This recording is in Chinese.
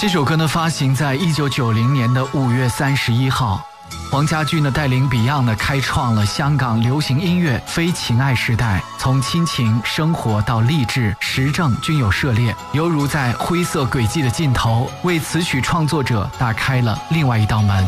这首歌呢发行在1990年的5月31号。黄家驹呢带领 Beyond 呢开创了香港流行音乐非情爱时代，从亲情、生活到励志、时政均有涉猎，犹如在灰色轨迹的尽头，为词曲创作者打开了另外一道门。